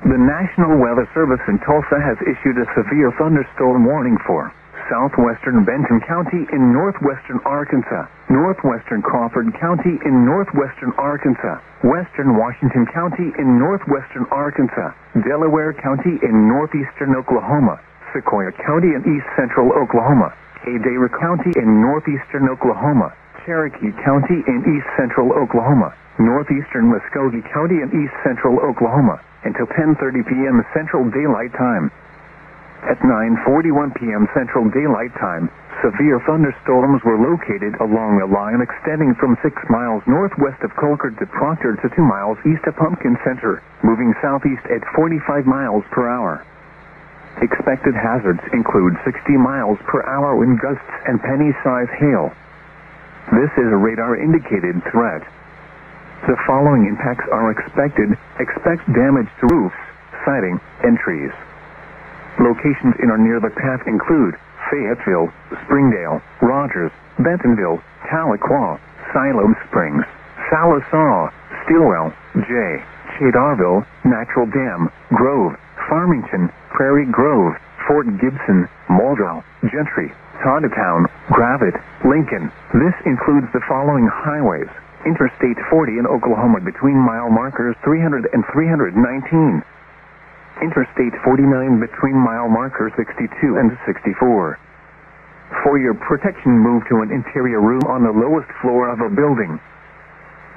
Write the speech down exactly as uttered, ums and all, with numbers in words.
The National Weather Service in Tulsa has issued a severe thunderstorm warning for southwestern Benton County in northwestern Arkansas, northwestern Crawford County in northwestern Arkansas, western Washington County in northwestern Arkansas, Delaware County in northeastern Oklahoma, Sequoia County in east central Oklahoma, Adair County in northeastern Oklahoma, Cherokee County in east central Oklahoma, northeastern Muskogee County in east central Oklahoma, until ten thirty p.m. Central Daylight Time. At nine forty-one p.m. Central Daylight Time, severe thunderstorms were located along a line extending from six miles northwest of Colcord to Proctor to two miles east of Pumpkin Center, moving southeast at forty-five miles per hour. Expected hazards include sixty miles per hour wind gusts and penny-size hail. This is a radar-indicated threat. The following impacts are expected. Expect damage to roofs, siding, and trees. Locations in or near the path include Fayetteville, Springdale, Rogers, Bentonville, Tahlequah, Siloam Springs, Sallisaw, Stilwell, Jay, Chadarville, Natural Dam, Grove, Farmington, Prairie Grove, Fort Gibson, Muldrow, Gentry, Toddatown, Gravette, Lincoln. This includes the following highways: Interstate forty in Oklahoma between mile markers three hundred and three hundred nineteen. Interstate forty-nine between mile markers sixty-two and sixty-four. For your protection, move to an interior room on the lowest floor of a building.